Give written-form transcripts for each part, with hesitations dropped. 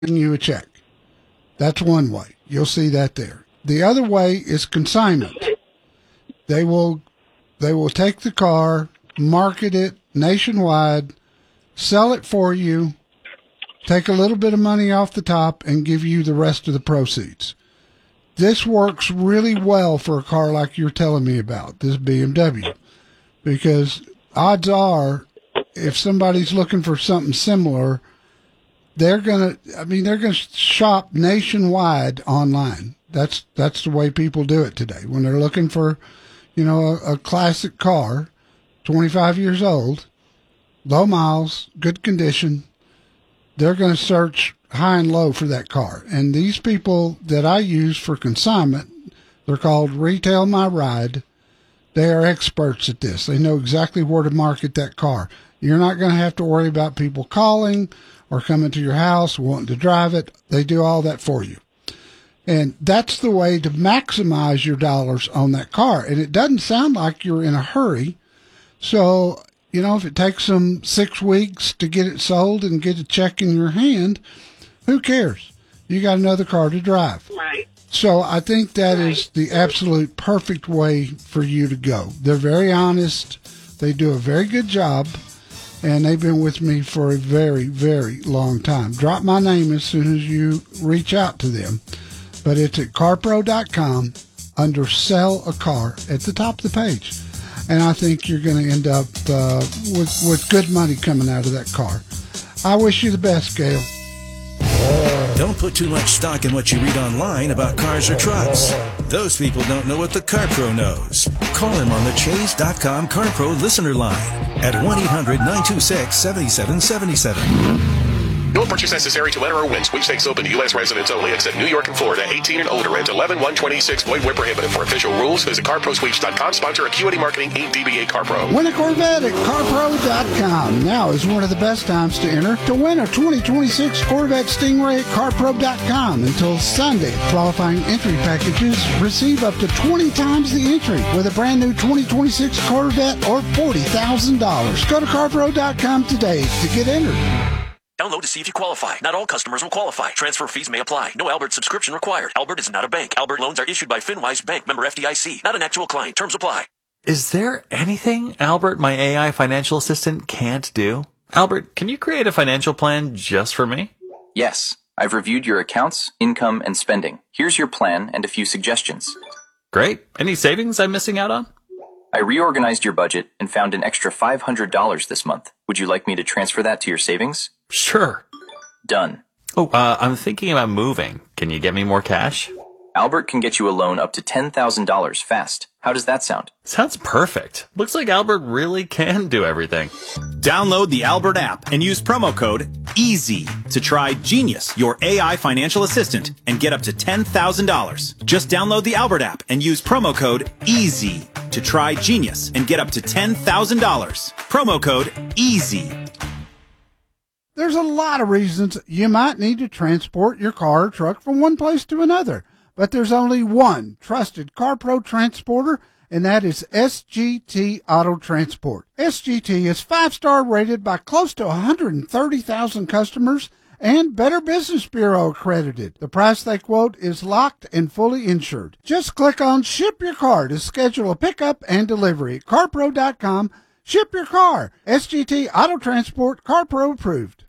you a check. That's one way. You'll see that there. The other way is consignment. They will take the car, market it nationwide, sell it for you, take a little bit of money off the top, and give you the rest of the proceeds. This works really well for a car like you're telling me about, this BMW, because odds are if somebody's looking for something similar, they're going to shop nationwide online. That's the way people do it today. When they're looking for, a classic car, 25 years old, low miles, good condition, they're going to search high and low for that car. And these people that I use for consignment, they're called Retail My Ride. They are experts at this. They know exactly where to market that car. You're not going to have to worry about people calling or coming to your house wanting to drive it. They do all that for you. And that's the way to maximize your dollars on that car. And it doesn't sound like you're in a hurry. So, if it takes them 6 weeks to get it sold and get a check in your hand, who cares? You got another car to drive. Right. So I think that is the absolute perfect way for you to go. They're very honest. They do a very good job. And they've been with me for a very, very long time. Drop my name as soon as you reach out to them. But it's at carpro.com under Sell a Car at the top of the page. And I think you're going to end up with good money coming out of that car. I wish you the best, Gail. Don't put too much stock in what you read online about cars or trucks. Those people don't know what the CarPro knows. Call him on the Chase.com CarPro listener line at 1-800-926-7777. No purchase necessary to enter or win. Sweepstakes open to U.S. residents only, except New York and Florida. 18 and older. Rent 11-126. Void where prohibited. For official rules, visit CarProSweeps.com. Sponsor Acuity Marketing, Inc. DBA CarPro. Win a Corvette at CarPro.com. Now is one of the best times to enter to win a 2026 Corvette Stingray at CarPro.com until Sunday. Qualifying entry packages receive up to 20 times the entry with a brand new 2026 Corvette or $40,000. Go to CarPro.com today to get entered. Download to see if you qualify. Not all customers will qualify. Transfer fees may apply. No Albert subscription required. Albert is not a bank. Albert loans are issued by FinWise Bank, member FDIC. Not an actual client. Terms apply. Is there anything Albert, my AI financial assistant, can't do? Albert, can you create a financial plan just for me? Yes. I've reviewed your accounts, income, and spending. Here's your plan and a few suggestions. Great. Any savings I'm missing out on? I reorganized your budget and found an extra $500 this month. Would you like me to transfer that to your savings? Sure. Done. Oh, I'm thinking about moving. Can you get me more cash? Albert can get you a loan up to $10,000 fast. How does that sound? Sounds perfect. Looks like Albert really can do everything. Download the Albert app and use promo code EASY to try Genius, your AI financial assistant, and get up to $10,000. Just download the Albert app and use promo code EASY to try Genius and get up to $10,000. Promo code EASY. There's a lot of reasons you might need to transport your car or truck from one place to another, but there's only one trusted CarPro transporter, and that is SGT Auto Transport. SGT is 5-star rated by close to 130,000 customers and Better Business Bureau accredited. The price they quote is locked and fully insured. Just click on Ship Your Car to schedule a pickup and delivery at CarPro.com. Ship your car. SGT Auto Transport, CarPro approved.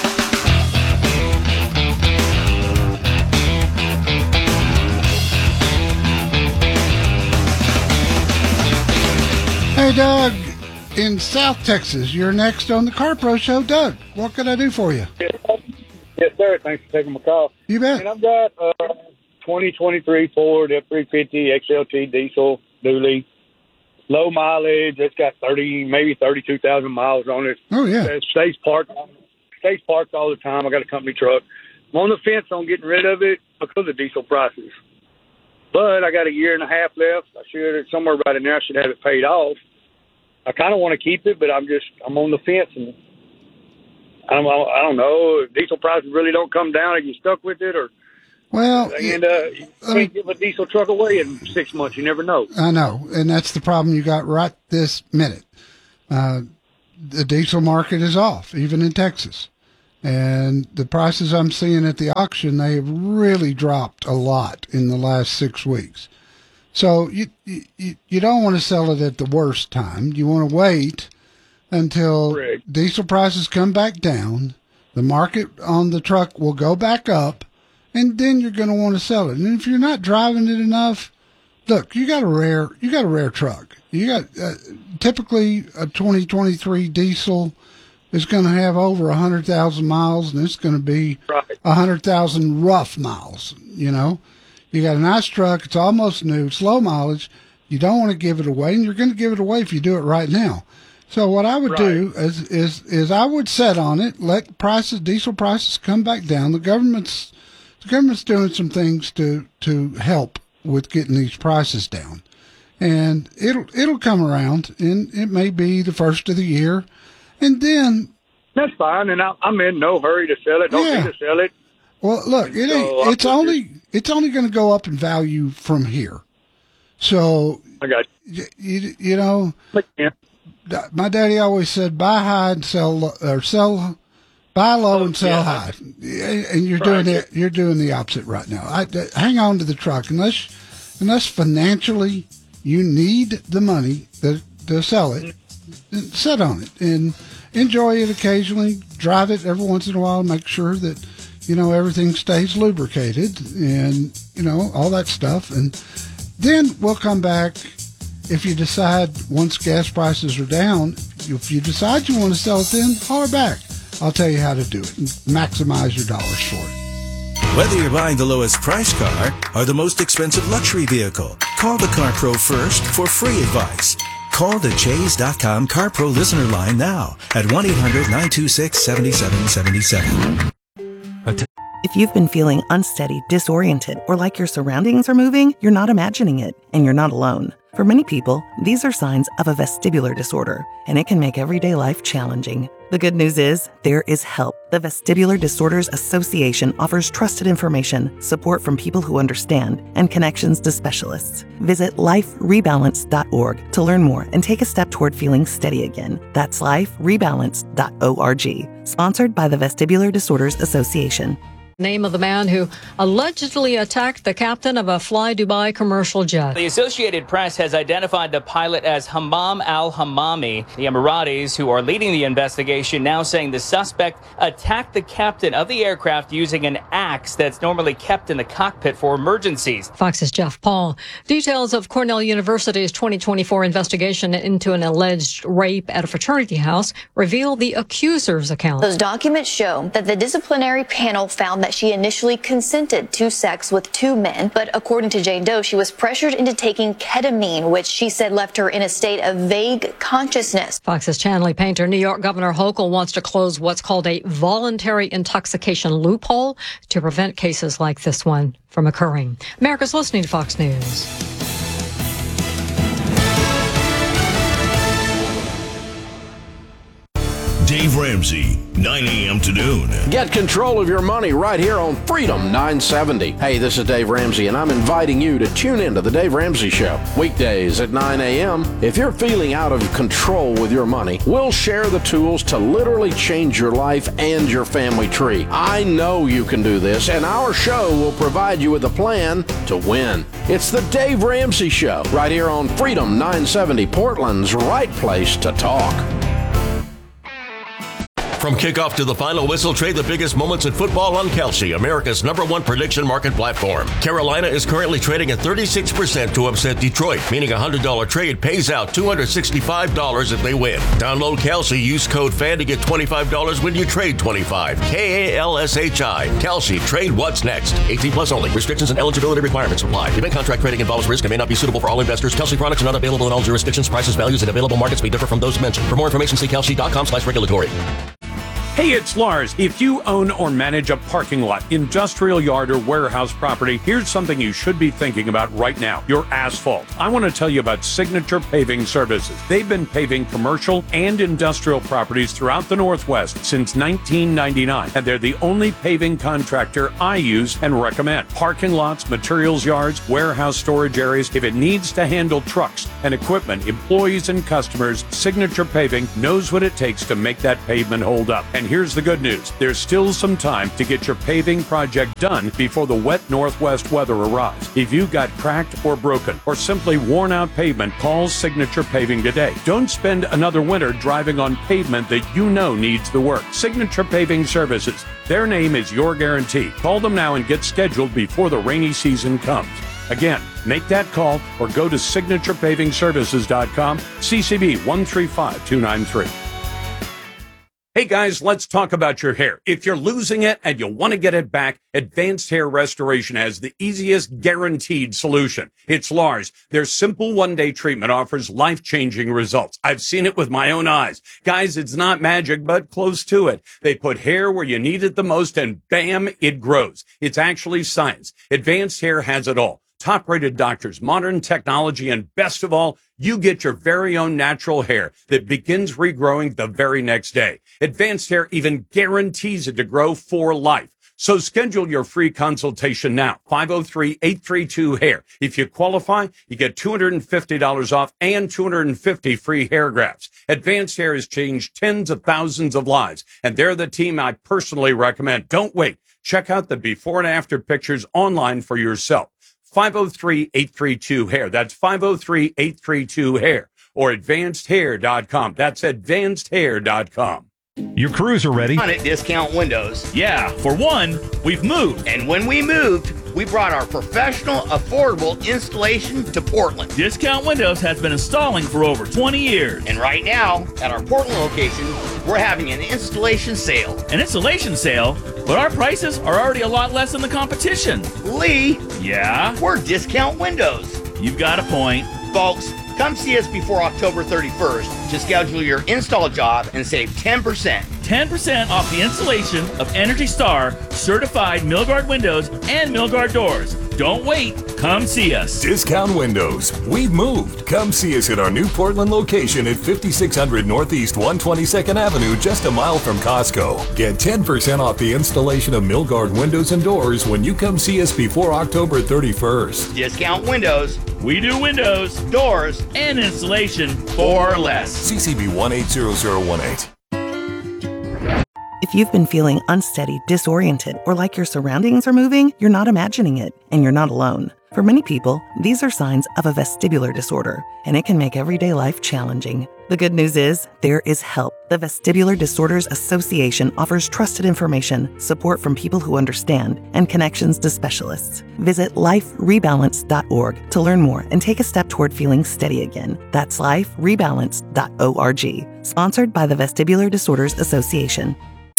Hey, Doug, in South Texas, you're next on the CarPro Show. Doug, what can I do for you? Yes, sir. Thanks for taking my call. You bet. And I've got 2023 Ford F-350 XLT diesel dually. Low mileage. It's got 30, maybe 32,000 miles on it. Oh, yeah. It stays parked all the time. I got a company truck. I'm on the fence on getting rid of it because of diesel prices. But I got a year and a half left. I should, somewhere right in there, I should have it paid off. I kind of want to keep it, but I'm on the fence, and I don't know. If diesel prices really don't come down, are you stuck with it, or? Well, you can't give a diesel truck away in 6 months. You never know. I know, and that's the problem you got right this minute. The diesel market is off, even in Texas. And the prices I'm seeing at the auction, they have really dropped a lot in the last 6 weeks. So you don't want to sell it at the worst time. You want to wait until diesel prices come back down. The market on the truck will go back up, and then you're going to want to sell it. And if you're not driving it enough, look, you got a rare truck. You got typically a 2023 diesel is going to have over 100,000 miles, and it's going to be 100,000 rough miles. You know, you got a nice truck. It's almost new. It's low mileage. You don't want to give it away, and you're going to give it away if you do it right now. So what I would do is I would set on it, let diesel prices come back down. The government's doing some things to help with getting these prices down, and it'll come around, and it may be the first of the year, and then that's fine. And I'm in no hurry to sell it. Don't need to sell it. Well, look, it's only going to go up in value from here. So I got you know. My daddy always said, buy high and buy low and sell high. And you're doing it. You're doing the opposite right now. Hang on to the truck unless financially you need the money to sell it. Sit on it and enjoy it occasionally. Drive it every once in a while. Make sure that everything stays lubricated and all that stuff. And then we'll come back. If you decide, once gas prices are down, if you decide you want to sell it, then holler back. I'll tell you how to do it and maximize your dollars for it. Whether you're buying the lowest price car or the most expensive luxury vehicle, call the CarPro first for free advice. Call the Chase.com CarPro listener line now at 1-800-926-7777. If you've been feeling unsteady, disoriented, or like your surroundings are moving, you're not imagining it, and you're not alone. For many people, these are signs of a vestibular disorder, and it can make everyday life challenging. The good news is, there is help. The Vestibular Disorders Association offers trusted information, support from people who understand, and connections to specialists. Visit liferebalance.org to learn more and take a step toward feeling steady again. That's liferebalance.org. Sponsored by the Vestibular Disorders Association. Name of the man who allegedly attacked the captain of a Fly Dubai commercial jet. The Associated Press has identified the pilot as Hammam al-Hammami. The Emiratis, who are leading the investigation, now saying the suspect attacked the captain of the aircraft using an axe that's normally kept in the cockpit for emergencies. Fox's Jeff Paul. Details of Cornell University's 2024 investigation into an alleged rape at a fraternity house reveal the accuser's account. Those documents show that the disciplinary panel found that she initially consented to sex with 2 men, but according to Jane Doe, she was pressured into taking ketamine, which she said left her in a state of vague consciousness. Fox's Chanley Painter. New York Governor Hochul wants to close what's called a voluntary intoxication loophole to prevent cases like this one from occurring. America's listening to Fox News. Dave Ramsey, 9 a.m. to noon. Get control of your money right here on Freedom 970. Hey, this is Dave Ramsey, and I'm inviting you to tune in to The Dave Ramsey Show. Weekdays at 9 a.m. If you're feeling out of control with your money, we'll share the tools to literally change your life and your family tree. I know you can do this, and our show will provide you with a plan to win. It's The Dave Ramsey Show, right here on Freedom 970, Portland's right place to talk. From kickoff to the final whistle, trade the biggest moments in football on Kalshi, America's #1 prediction market platform. Carolina is currently trading at 36% to upset Detroit, meaning a $100 trade pays out $265 if they win. Download Kalshi, use code FAN to get $25 when you trade $25. Kalshi. Kalshi, trade what's next. 18 plus only. Restrictions and eligibility requirements apply. Event contract trading involves risk and may not be suitable for all investors. Kalshi products are not available in all jurisdictions. Prices, values, and available markets may differ from those mentioned. For more information, see kalshi.com/regulatory. Hey, it's Lars. If you own or manage a parking lot, industrial yard, or warehouse property, here's something you should be thinking about right now: your asphalt. I want to tell you about Signature Paving Services. They've been paving commercial and industrial properties throughout the Northwest since 1999, and they're the only paving contractor I use and recommend. Parking lots, materials yards, warehouse storage areas. If it needs to handle trucks and equipment, employees and customers, Signature Paving knows what it takes to make that pavement hold up. And And here's the good news. There's still some time to get your paving project done before the wet northwest weather arrives. If you've got cracked or broken or simply worn out pavement, call Signature Paving today. Don't spend another winter driving on pavement that you know needs the work. Signature Paving Services. Their name is your guarantee. Call them now and get scheduled before the rainy season comes. Again, make that call or go to signaturepavingservices.com, CCB 135293. Hey guys, let's talk about your hair. If you're losing it and you want to get it back, Advanced Hair Restoration has the easiest guaranteed solution. It's Lars. Their simple one-day treatment offers life-changing results. I've seen it with my own eyes. Guys, it's not magic, but close to it. They put hair where you need it the most and bam, it grows. It's actually science. Advanced Hair has it all. Top-rated doctors, modern technology, and best of all, you get your very own natural hair that begins regrowing the very next day. Advanced Hair even guarantees it to grow for life. So schedule your free consultation now, 503-832-HAIR. If you qualify, you get $250 off and 250 free hair grafts. Advanced Hair has changed tens of thousands of lives, and they're the team I personally recommend. Don't wait. Check out the before and after pictures online for yourself. 503-832-HAIR. That's 503-832-HAIR or advancedhair.com. That's advancedhair.com. Your crews are ready. On at Discount Windows. Yeah, for one, we've moved. And when we moved, we brought our professional, affordable installation to Portland. Discount Windows has been installing for over 20 years. And right now, at our Portland location, we're having an installation sale. An installation sale? But our prices are already a lot less than the competition. Lee? Yeah? We're Discount Windows. You've got a point. Folks, come see us before October 31st to schedule your install job and save 10%. 10% off the installation of Energy Star certified Milgard windows and Milgard doors. Don't wait. Come see us. Discount Windows. We've moved. Come see us at our new Portland location at 5600 Northeast 122nd Avenue, just a mile from Costco. Get 10% off the installation of Milgard windows and doors when you come see us before October 31st. Discount Windows. We do windows, doors, and installation for less. CCB 180018. If you've been feeling unsteady, disoriented, or like your surroundings are moving, you're not imagining it, and you're not alone. For many people, these are signs of a vestibular disorder, and it can make everyday life challenging. The good news is, there is help. The Vestibular Disorders Association offers trusted information, support from people who understand, and connections to specialists. Visit liferebalance.org to learn more and take a step toward feeling steady again. That's liferebalance.org. Sponsored by the Vestibular Disorders Association.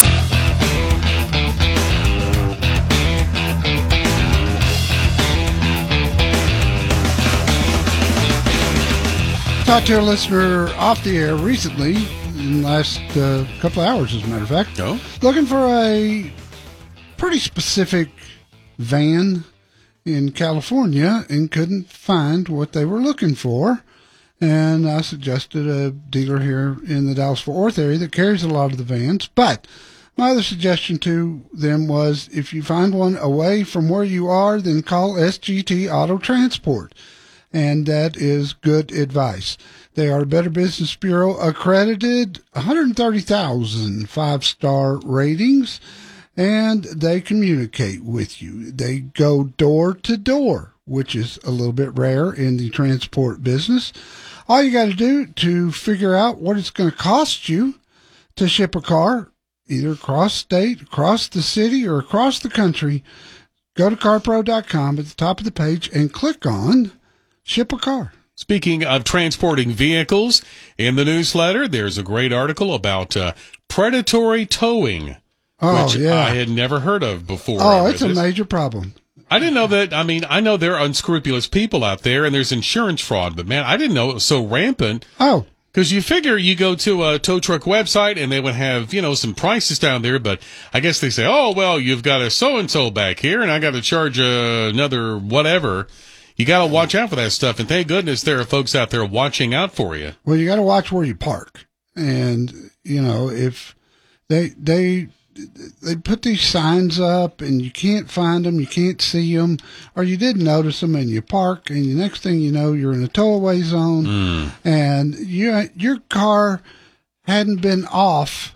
Talked to a listener off the air recently, in the last couple of hours, as a matter of fact. Oh? Looking for a pretty specific van in California and couldn't find what they were looking for. And I suggested a dealer here in the Dallas-Fort Worth area that carries a lot of the vans. But my other suggestion to them was, if you find one away from where you are, then call SGT Auto Transport. And that is good advice. They are Better Business Bureau accredited, 130,000 five-star ratings, and they communicate with you. They go door to door, which is a little bit rare in the transport business. All you got to do to figure out what it's going to cost you to ship a car, either across state, across the city, or across the country, go to carpro.com at the top of the page and click on Ship a Car. Speaking of transporting vehicles, in the newsletter, there's a great article about predatory towing, which I had never heard of before. Oh, it's a major problem. I didn't know that. I mean, I know there are unscrupulous people out there, and there's insurance fraud, but man, I didn't know it was so rampant. Oh. Because you figure you go to a tow truck website and they would have, some prices down there, but I guess they say, oh, well, you've got a so-and-so back here, and I got to charge another whatever. You got to watch out for that stuff, and thank goodness there are folks out there watching out for you. Well, you got to watch where you park, and if they put these signs up and you can't find them, you can't see them, or you didn't notice them, and you park, and the next thing you know, you're in a tow-away zone, and your car hadn't been off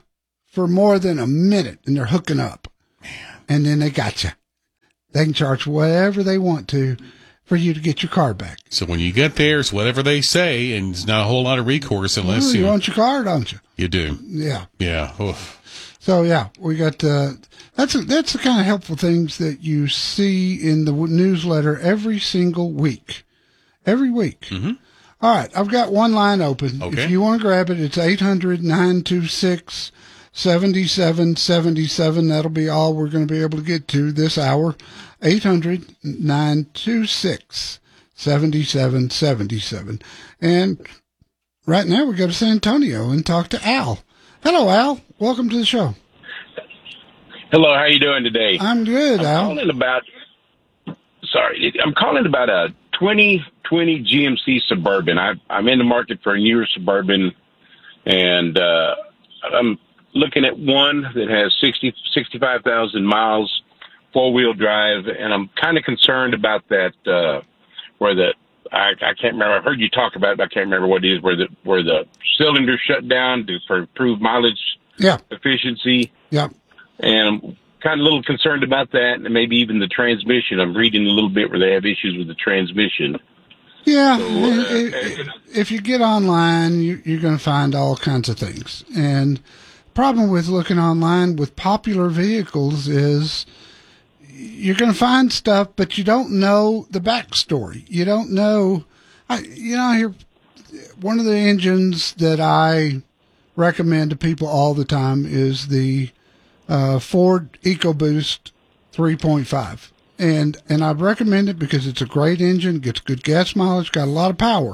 for more than a minute and they're hooking up. And then they got you. They can charge whatever they want to for you to get your car back. So when you get there, it's whatever they say, and it's not a whole lot of recourse unless Well, you want your car, don't you? You do. Yeah. Yeah. Oof. So yeah, we got that's the kind of helpful things that you see in the newsletter every single week. Every week. Mm-hmm. All right, I've got one line open. Okay. If you want to grab it, it's 800-926-7777. That'll be all we're going to be able to get to this hour. 800-926-7777. And right now we go to San Antonio and talk to Al. Hello, Al. Welcome to the show. Hello, how you doing today? I'm good, Al. I'm calling about a 2020 GMC Suburban. I'm in the market for a newer Suburban, and I'm looking at one that has 65,000 miles, four-wheel drive, and I'm kind of concerned about that, I can't remember. I heard you talk about it, but I can't remember what it is, where the cylinder shut down for improved mileage efficiency. Yeah. And I'm kind of a little concerned about that, and maybe even the transmission. I'm reading a little bit where they have issues with the transmission. Yeah, if you get online, you're going to find all kinds of things. And problem with looking online with popular vehicles is you're going to find stuff, but you don't know the backstory. You don't know. Here, one of the engines that I recommend to people all the time is the Ford EcoBoost 3.5. And I'd recommend it because it's a great engine, gets good gas mileage, got a lot of power.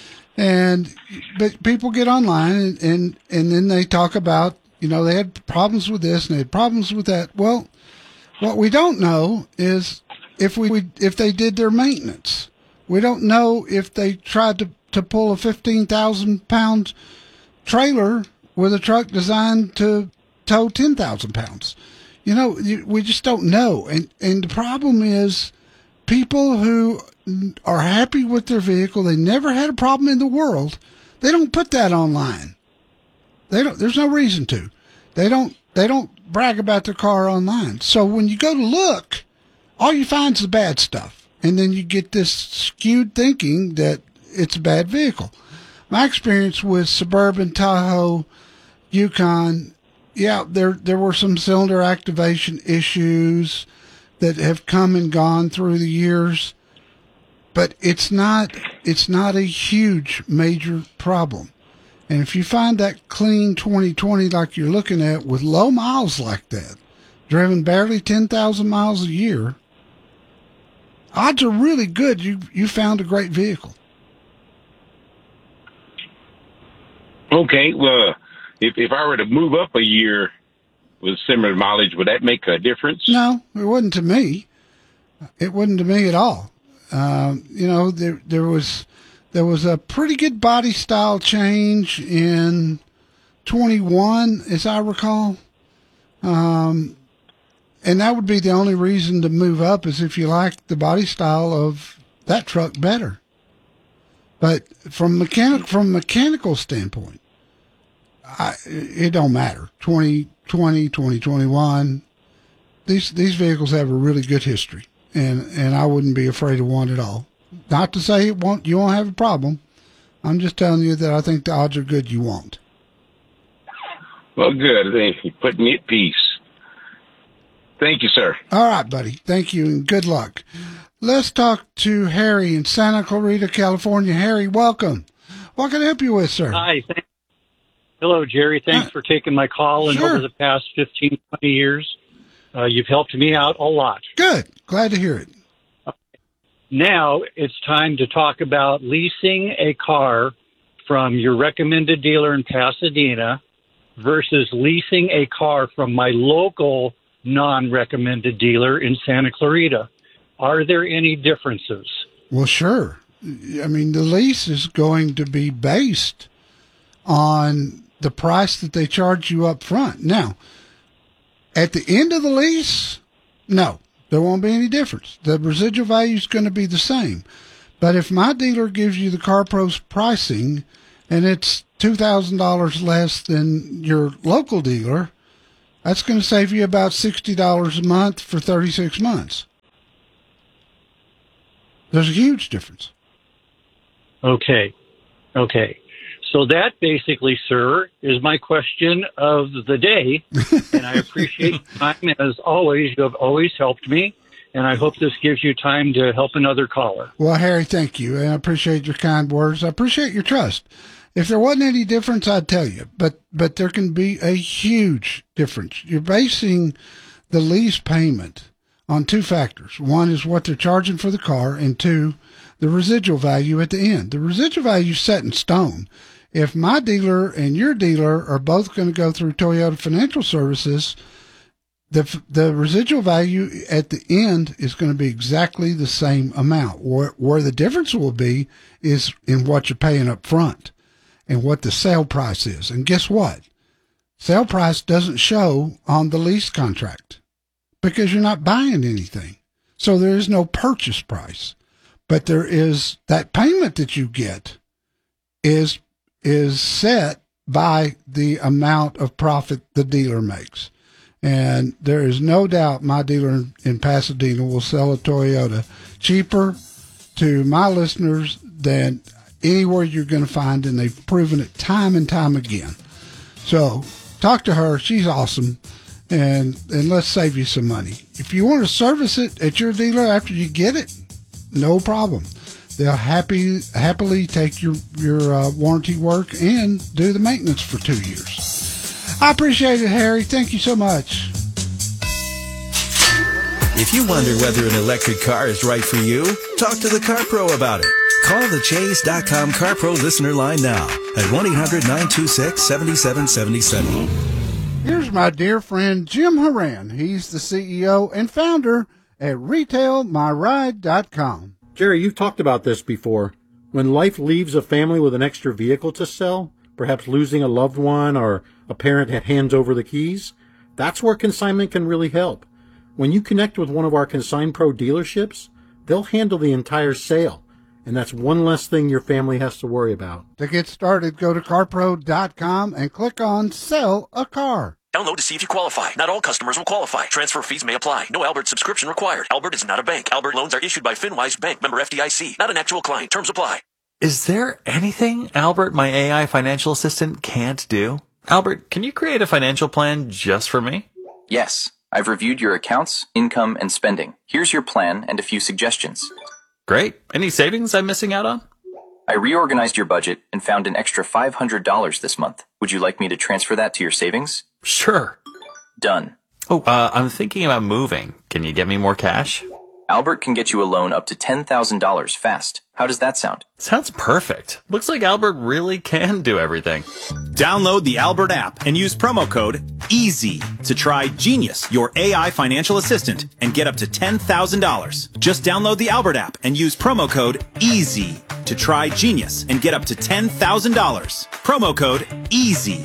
But people get online and then they talk about, they had problems with this and they had problems with that. Well, what we don't know is if they did their maintenance. We don't know if they tried to pull a 15,000 pound trailer with a truck designed to tow 10,000 pounds. We just don't know. And the problem is people who are happy with their vehicle, they never had a problem in the world, they don't put that online. There's no reason to. They don't brag about their car online. So when you go to look, all you find is the bad stuff. And then you get this skewed thinking that it's a bad vehicle. My experience with Suburban, Tahoe, Yukon, yeah, there were some cylinder activation issues that have come and gone through the years, but it's not a huge major problem. And if you find that clean 2020 like you're looking at with low miles like that, driven barely 10,000 miles a year, odds are really good you found a great vehicle. Okay, well, if I were to move up a year with similar mileage, would that make a difference? No, it wouldn't to me. It wouldn't to me at all. There was a pretty good body style change in 21, as I recall. And that would be the only reason to move up is if you like the body style of that truck better. But from mechanical standpoint, it don't matter. 2020, 2021, these vehicles have a really good history, and I wouldn't be afraid of one at all. Not to say you won't have a problem. I'm just telling you that I think the odds are good you won't. Well, good. You put me at peace. Thank you, sir. All right, buddy. Thank you, and good luck. Let's talk to Harry in Santa Clarita, California. Harry, welcome. What can I help you with, sir? Hi. Hello, Jerry. Thanks for taking my call. And Sure. over the past 15, 20 years, you've helped me out a lot. Good. Glad to hear it. Now it's time to talk about leasing a car from your recommended dealer in Pasadena versus leasing a car from my local non-recommended dealer in Santa Clarita. Are there any differences? Well, sure. I mean, the lease is going to be based on the price that they charge you up front. Now, at the end of the lease, no, there won't be any difference. The residual value is going to be the same. But if my dealer gives you the CarPro's pricing and it's $2,000 less than your local dealer, That's going to save you about $60 a month for 36 months. There's a huge difference. Okay. So that basically, sir, is my question of the day. And I appreciate your time. As always, you have always helped me. And I hope this gives you time to help another caller. Well, Harry, thank you. And I appreciate your kind words. I appreciate your trust. If there wasn't any difference, I'd tell you. But there can be a huge difference. You're basing the lease payment on two factors. One is what they're charging for the car, and two, the residual value at the end. The residual value is set in stone. If my dealer and your dealer are both going to go through Toyota Financial Services, the residual value at the end is going to be exactly the same amount. Where the difference will be is in what you're paying up front and what the sale price is. And guess what? Sale price doesn't show on the lease contract because you're not buying anything. So there is no purchase price. But there is that payment that you get is set by the amount of profit the dealer makes. And there is no doubt my dealer in Pasadena will sell a Toyota cheaper to my listeners than anywhere you're going to find, and they've proven it time and time again. So talk to her. She's awesome, and let's save you some money. If you want to service it at your dealer after you get it, no problem. They'll happily take your warranty work and do the maintenance for 2 years. I appreciate it, Harry. Thank you so much. If you wonder whether an electric car is right for you, talk to the Car Pro about it. Call the Chase.com Car Pro listener line now at 1-800-926-7777. Here's my dear friend Jim Horan. He's the CEO and founder at RetailMyRide.com. Jerry, you've talked about this before. When life leaves a family with an extra vehicle to sell, perhaps losing a loved one or a parent that hands over the keys, that's where consignment can really help. When you connect with one of our Consign Pro dealerships, they'll handle the entire sale, and that's one less thing your family has to worry about. To get started, go to CarPro.com and click on Sell a Car. Download to see if you qualify. Not all customers will qualify. Transfer fees may apply. No Albert subscription required. Albert is not a bank. Albert loans are issued by FinWise Bank, member FDIC. Not an actual client. Terms apply. Is there anything Albert, my AI financial assistant, can't do? Albert, can you create a financial plan just for me? Yes. I've reviewed your accounts, income, and spending. Here's your plan and a few suggestions. Great. Any savings I'm missing out on? I reorganized your budget and found an extra $500 this month. Would you like me to transfer that to your savings? Sure. Done. Oh, I'm thinking about moving. Can you get me more cash? Albert can get you a loan up to $10,000 fast. How does that sound? Sounds perfect. Looks like Albert really can do everything. Download the Albert app and use promo code EASY to try Genius, your AI financial assistant, and get up to $10,000. Just download the Albert app and use promo code EASY to try Genius and get up to $10,000. Promo code EASY.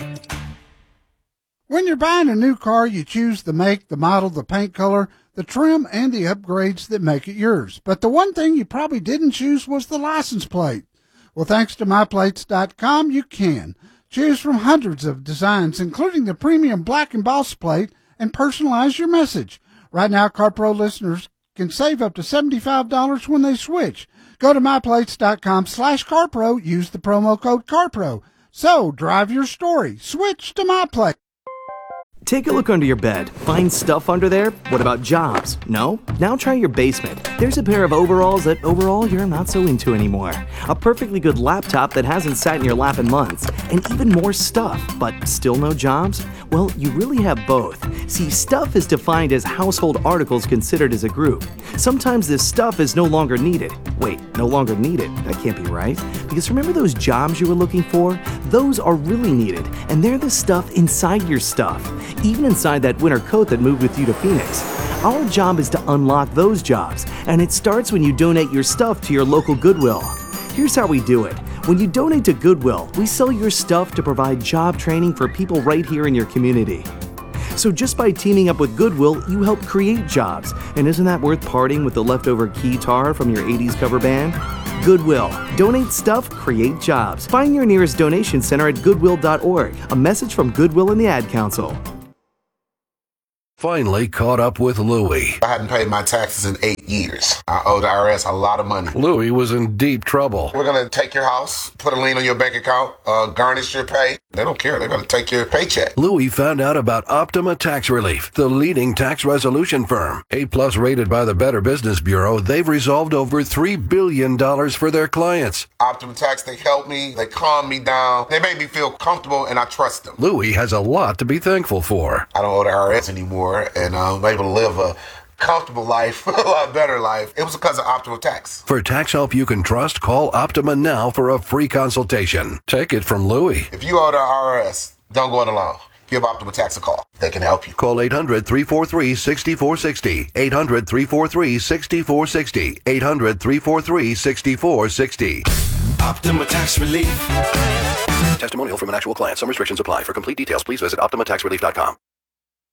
When you're buying a new car, you choose the make, the model, the paint color, the trim, and the upgrades that make it yours. But the one thing you probably didn't choose was the license plate. Well, thanks to MyPlates.com, you can. Choose from hundreds of designs, including the premium black embossed plate, and personalize your message. Right now, CarPro listeners can save up to $75 when they switch. Go to MyPlates.com/CarPro. Use the promo code CarPro. So, drive your story. Switch to MyPlates. Take a look under your bed. Find stuff under there? What about jobs? No? Now try your basement. There's a pair of overalls that overall you're not so into anymore. A perfectly good laptop that hasn't sat in your lap in months. And even more stuff, but still no jobs? Well, you really have both. See, stuff is defined as household articles considered as a group. Sometimes this stuff is no longer needed. Wait, no longer needed? That can't be right. Because remember those jobs you were looking for? Those are really needed, and they're the stuff inside your stuff. Even inside that winter coat that moved with you to Phoenix. Our job is to unlock those jobs, and it starts when you donate your stuff to your local Goodwill. Here's how we do it. When you donate to Goodwill, we sell your stuff to provide job training for people right here in your community. So just by teaming up with Goodwill, you help create jobs. And isn't that worth parting with the leftover keytar from your 80s cover band? Goodwill. Donate stuff, create jobs. Find your nearest donation center at goodwill.org. A message from Goodwill and the Ad Council. finally caught up with Louie. I hadn't paid my taxes in 8 years. I owe the IRS a lot of money. Louie was in deep trouble. We're going to take your house, put a lien on your bank account, garnish your pay. They don't care. They're going to take your paycheck. Louie found out about Optima Tax Relief, the leading tax resolution firm. A+ rated by the Better Business Bureau, they've resolved over $3 billion for their clients. Optima Tax, they help me. They calm me down. They make me feel comfortable, and I trust them. Louie has a lot to be thankful for. I don't owe the IRS anymore, and I'm able to live a comfortable life, a lot better life. It was because of Optima Tax. For tax help you can trust, call Optima now for a free consultation. Take it from Louie. If you owe the IRS, don't go it alone. Give Optima Tax a call. They can help you. Call 800-343-6460. 800-343-6460. 800-343-6460. Optima Tax Relief. Testimonial from an actual client. Some restrictions apply. For complete details, please visit OptimaTaxRelief.com.